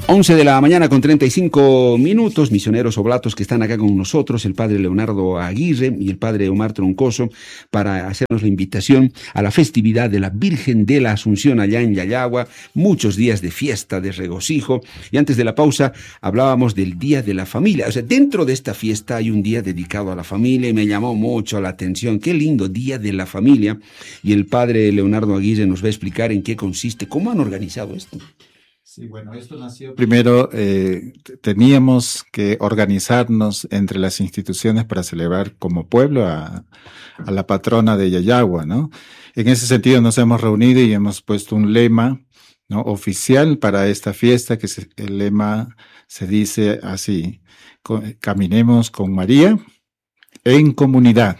11 de la mañana con 35 minutos, misioneros oblatos que están acá con nosotros, el padre Leonardo Aguirre y el padre Omar Troncoso, para hacernos la invitación a la festividad de la Virgen de la Asunción allá en Yayagua, muchos días de fiesta, de regocijo, y antes de la pausa hablábamos del Día de la Familia. O sea, dentro de esta fiesta hay un día dedicado a la familia y me llamó mucho la atención. Qué lindo Día de la Familia, y el padre Leonardo Aguirre nos va a explicar en qué consiste, cómo han organizado esto. Sí, bueno, esto nació primero, teníamos que organizarnos entre las instituciones para celebrar como pueblo a la patrona de Yayagua, ¿no? En ese sentido nos hemos reunido y hemos puesto un lema, ¿no?, oficial para esta fiesta, el lema se dice así: caminemos con María en comunidad.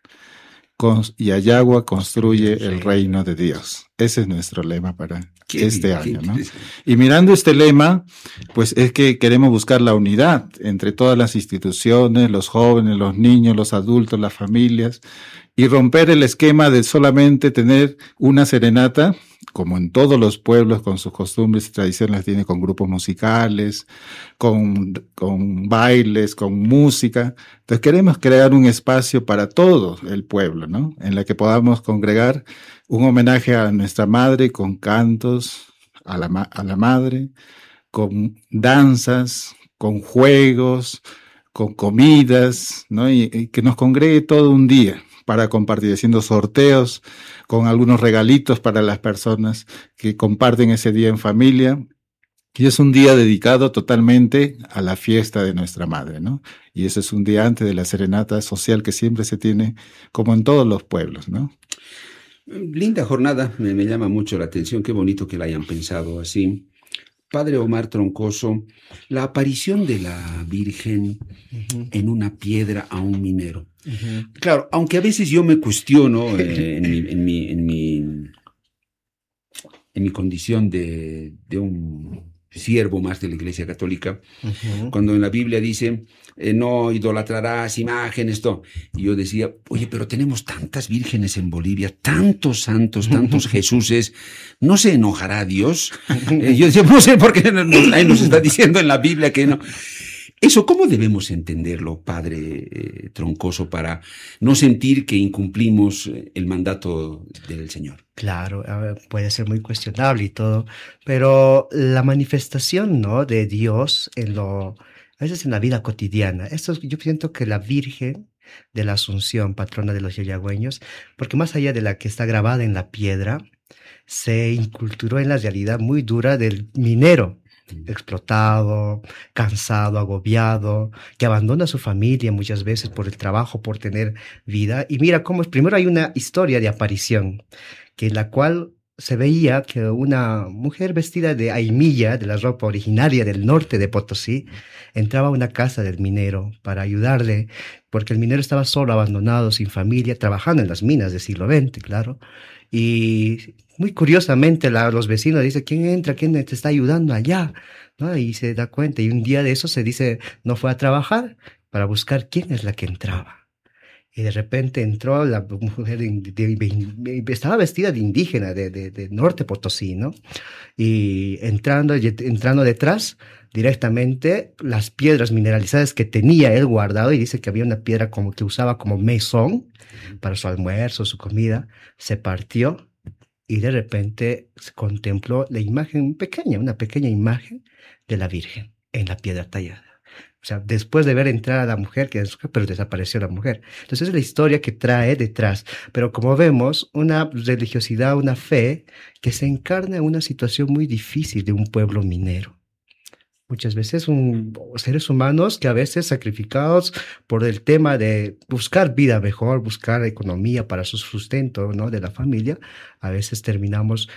Yayagua construye el reino de Dios. Ese es nuestro lema para este año, ¿no? Y mirando este lema, pues es que queremos buscar la unidad entre todas las instituciones, los jóvenes, los niños, los adultos, las familias, y romper el esquema de solamente tener una serenata, como en todos los pueblos, con sus costumbres y tradiciones, tiene con grupos musicales, con bailes, con música. Entonces queremos crear un espacio para todo el pueblo, ¿no?, en la que podamos congregar un homenaje a nuestra madre con cantos a la madre, con danzas, con juegos, con comidas, ¿no?, y que nos congregue todo un día para compartir, haciendo sorteos con algunos regalitos para las personas que comparten ese día en familia. Y es un día dedicado totalmente a la fiesta de nuestra madre, ¿no? Y ese es un día antes de la serenata social que siempre se tiene, como en todos los pueblos, ¿no? Linda jornada, me llama mucho la atención, qué bonito que la hayan pensado así. Padre Omar Troncoso, la aparición de la Virgen en una piedra a un minero. Claro, aunque a veces yo me cuestiono en mi condición de un siervo más de la Iglesia Católica, cuando en la Biblia dice, no idolatrarás imágenes, todo. Y yo decía, oye, pero tenemos tantas vírgenes en Bolivia, tantos santos, tantos Jesuses, ¿no se enojará Dios? Yo decía, no sé por qué ahí nos está diciendo en la Biblia que no. Eso, ¿cómo debemos entenderlo, padre Troncoso, para no sentir que incumplimos el mandato del Señor? Claro, puede ser muy cuestionable y todo, pero la manifestación, ¿no?, de Dios a veces en la vida cotidiana. Yo siento que la Virgen de la Asunción, patrona de los yayagüeños, porque más allá de la que está grabada en la piedra, se inculturó en la realidad muy dura del minero, explotado, cansado, agobiado, que abandona a su familia muchas veces por el trabajo, por tener vida. Y mira cómo primero hay una historia de aparición, que en la cual se veía que una mujer vestida de aimilla, de la ropa originaria del norte de Potosí, entraba a una casa del minero para ayudarle, porque el minero estaba solo, abandonado, sin familia, trabajando en las minas del siglo XX, claro. Y muy curiosamente los vecinos dicen, ¿quién entra? ¿Quién te está ayudando allá? ¿No? Y se da cuenta, y un día de eso se dice, no fue a trabajar para buscar quién es la que entraba. Y de repente entró la mujer, estaba vestida de indígena, de Norte Potosí, ¿no? Y entrando detrás, directamente, las piedras mineralizadas que tenía él guardado, y dice que había una piedra como que usaba como mesón para su almuerzo, su comida, se partió, y de repente se contempló la imagen una pequeña imagen de la Virgen en la piedra tallada. O sea, después de ver entrar a la mujer, pero desapareció la mujer. Entonces es la historia que trae detrás. Pero como vemos, una religiosidad, una fe que se encarna en una situación muy difícil de un pueblo minero. Muchas veces seres humanos que a veces sacrificados por el tema de buscar vida mejor, buscar economía para su sustento, ¿no?, de la familia, a veces terminamos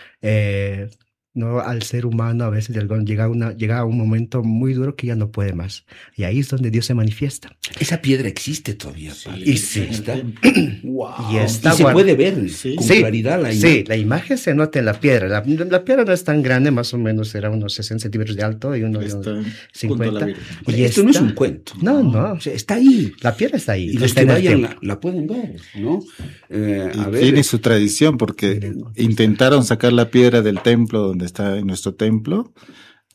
no, al ser humano a veces llega a un momento muy duro que ya no puede más. Y ahí es donde Dios se manifiesta. Esa piedra existe todavía, padre. Y sí. Está. Wow. Y se puede ver con claridad la imagen. Sí, la imagen se nota en la piedra. La piedra no es tan grande, más o menos será unos 60 centímetros de alto y unos 50. Y esto no es un cuento. No. O sea, está ahí. La piedra está ahí. Y los que vayan la pueden ver, ¿no? Tiene su tradición porque intentaron sacar la piedra del templo donde está en nuestro templo,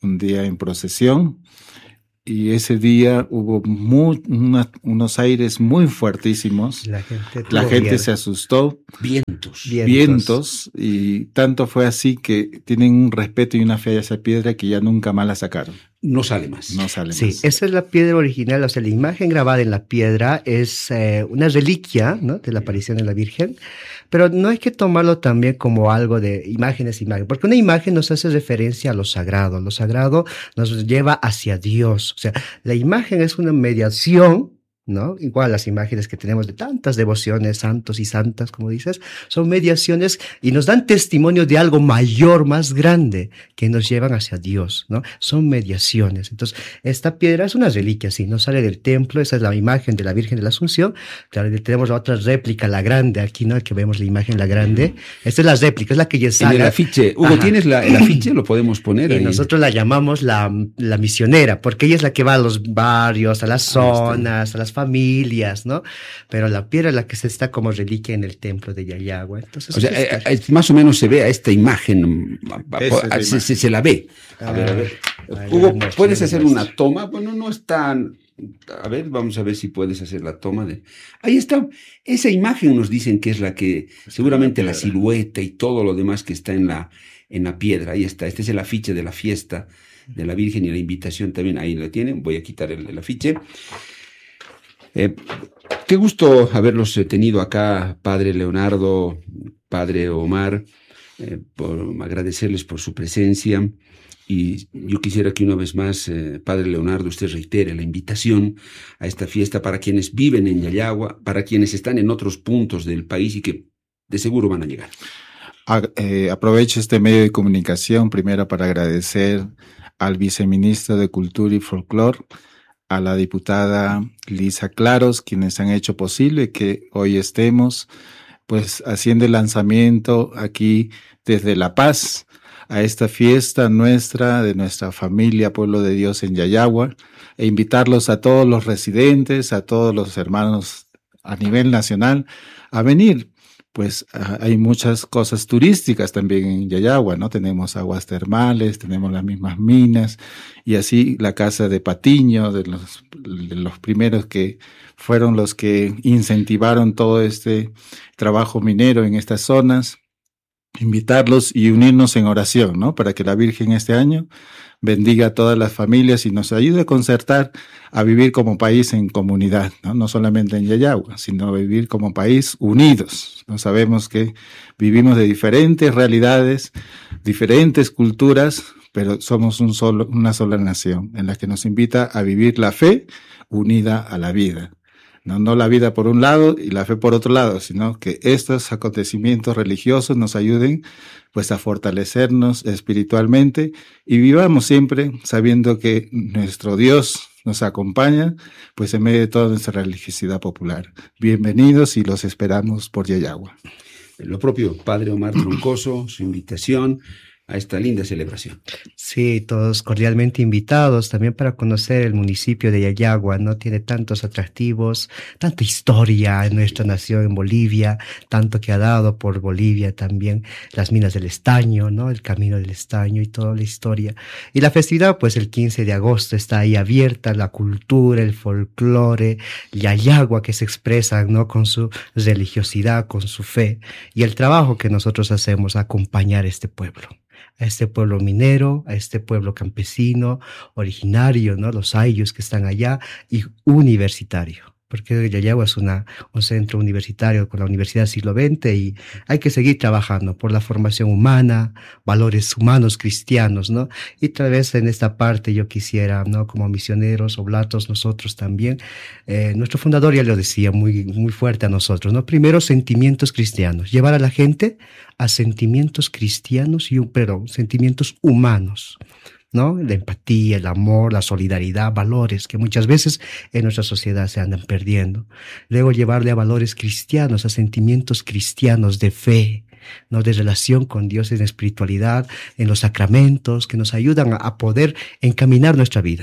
un día en procesión, y ese día hubo unos aires muy fuertísimos. La gente se asustó. Vientos. Y tanto fue así que tienen un respeto y una fe a esa piedra que ya nunca más la sacaron. No sale más. Sí, esa es la piedra original, o sea, la imagen grabada en la piedra es una reliquia, ¿no?, de la aparición de la Virgen, pero no hay que tomarlo también como algo de imágenes, porque una imagen nos hace referencia a lo sagrado nos lleva hacia Dios, o sea, la imagen es una mediación, ¿no? Igual las imágenes que tenemos de tantas devociones, santos y santas, como dices, son mediaciones y nos dan testimonio de algo mayor, más grande, que nos llevan hacia Dios, ¿no? Son mediaciones. Entonces, esta piedra es una reliquia, sí, no sale del templo, esa es la imagen de la Virgen de la Asunción. Claro, tenemos la otra réplica, la grande, aquí, ¿no? Que vemos la imagen, la grande. Esta es la réplica, es la que ya sale. En el afiche. Hugo, ¿tienes el afiche? Lo podemos poner ahí. Y nosotros la llamamos la misionera, porque ella es la que va a los barrios, a las zonas, a las familias, ¿no? Pero la piedra es la que se está como reliquia en el templo de Yayagua. Entonces, o sea, más o menos se ve a esta imagen, se la ve. A ver. Hugo, ¿puedes hacer una toma? Bueno, no es tan... A ver, vamos a ver si puedes hacer la toma de... Ahí está. Esa imagen nos dicen que es la que... Seguramente la silueta y todo lo demás que está en la piedra. Ahí está. Este es el afiche de la fiesta de la Virgen y la invitación también. Ahí lo tienen. Voy a quitar el afiche. Qué gusto haberlos tenido acá, Padre Leonardo, Padre Omar, por agradecerles por su presencia. Y yo quisiera que una vez más, Padre Leonardo, usted reitere la invitación a esta fiesta para quienes viven en Yayagua, para quienes están en otros puntos del país y que de seguro van a llegar. Aprovecho este medio de comunicación primero para agradecer al viceministro de Cultura y Folclore, a la diputada Lisa Claros, quienes han hecho posible que hoy estemos pues haciendo el lanzamiento aquí desde La Paz a esta fiesta nuestra, de nuestra familia Pueblo de Dios en Yayagua, e invitarlos a todos los residentes, a todos los hermanos a nivel nacional a venir. Pues hay muchas cosas turísticas también en Yayagua, ¿no? Tenemos aguas termales, tenemos las mismas minas, y así la casa de Patiño, de los primeros que fueron los que incentivaron todo este trabajo minero en estas zonas. Invitarlos y unirnos en oración, ¿no? Para que la Virgen este año bendiga a todas las familias y nos ayude a concertar a vivir como país en comunidad, ¿no? No solamente en Yayagua, sino a vivir como país unidos. No sabemos que vivimos de diferentes realidades, diferentes culturas, pero somos una sola nación en la que nos invita a vivir la fe unida a la vida. No la vida por un lado y la fe por otro lado, sino que estos acontecimientos religiosos nos ayuden pues a fortalecernos espiritualmente y vivamos siempre sabiendo que nuestro Dios nos acompaña pues en medio de toda nuestra religiosidad popular. Bienvenidos y los esperamos por Yayagua. Lo propio, Padre Omar Troncoso, su invitación a esta linda celebración. Sí, todos cordialmente invitados también para conocer el municipio de Yayagua, ¿no? Tiene tantos atractivos, tanta historia en nuestra nación, en Bolivia, tanto que ha dado por Bolivia también, las minas del estaño, ¿no? El camino del estaño y toda la historia. Y la festividad, pues el 15 de agosto está ahí abierta, la cultura, el folclore, Yayagua que se expresa, ¿no? Con su religiosidad, con su fe, y el trabajo que nosotros hacemos, acompañar a este pueblo minero, a este pueblo campesino, originario, ¿no? Los ayllus que están allá, y universitario, porque Yayagua es un centro universitario con la Universidad Siglo XX y hay que seguir trabajando por la formación humana, valores humanos cristianos, ¿no? Y tal vez en esta parte yo quisiera, ¿no? Como misioneros, oblatos, nosotros también, nuestro fundador ya lo decía muy, muy fuerte a nosotros, ¿no? Primero, sentimientos cristianos, llevar a la gente a sentimientos cristianos pero sentimientos humanos, ¿no? La empatía, el amor, la solidaridad, valores que muchas veces en nuestra sociedad se andan perdiendo. Luego llevarle a valores cristianos, a sentimientos cristianos de fe, ¿no? De relación con Dios en espiritualidad, en los sacramentos que nos ayudan a poder encaminar nuestra vida.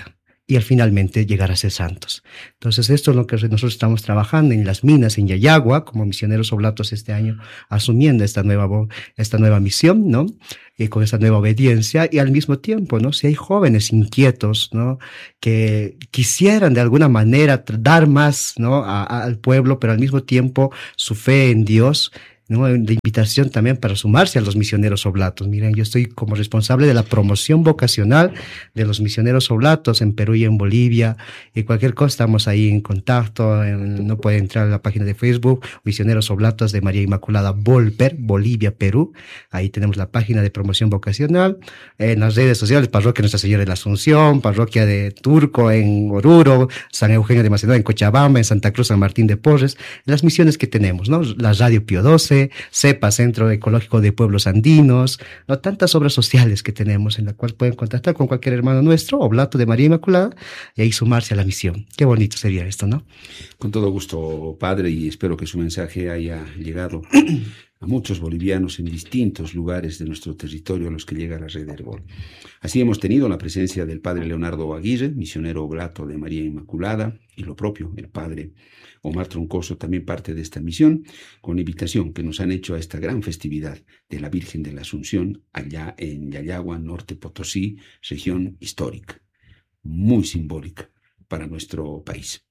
y al finalmente llegar a ser santos. Entonces esto es lo que nosotros estamos trabajando en las minas en Yayagua, como misioneros oblatos este año, asumiendo esta nueva misión, ¿no? Y con esta nueva obediencia, y al mismo tiempo, ¿no? Si hay jóvenes inquietos, ¿no? Que quisieran de alguna manera dar más, ¿no? Al pueblo, pero al mismo tiempo su fe en Dios, ¿no? La invitación también para sumarse a los misioneros oblatos. Miren, yo estoy como responsable de la promoción vocacional de los misioneros oblatos en Perú y en Bolivia, y cualquier cosa estamos ahí en contacto. No puede entrar a la página de Facebook, Misioneros Oblatos de María Inmaculada Volper, Bolivia, Perú. Ahí tenemos la página de promoción vocacional. En las redes sociales, Parroquia Nuestra Señora de la Asunción, Parroquia de Turco en Oruro, San Eugenio de Macedonia en Cochabamba, en Santa Cruz, San Martín de Porres, las misiones que tenemos, ¿no? La Radio Pío XII, CEPA, Centro Ecológico de Pueblos Andinos, ¿no? Tantas obras sociales que tenemos en la cual pueden contactar con cualquier hermano nuestro, oblato de María Inmaculada, y ahí sumarse a la misión. Qué bonito sería esto, ¿no? Con todo gusto, padre, y espero que su mensaje haya llegado a muchos bolivianos en distintos lugares de nuestro territorio a los que llega la red Herbol. Así hemos tenido la presencia del padre Leonardo Aguirre, misionero oblato de María Inmaculada, y lo propio, el padre Omar Troncoso, también parte de esta misión, con invitación que nos han hecho a esta gran festividad de la Virgen de la Asunción, allá en Yayagua, Norte Potosí, región histórica, muy simbólica para nuestro país.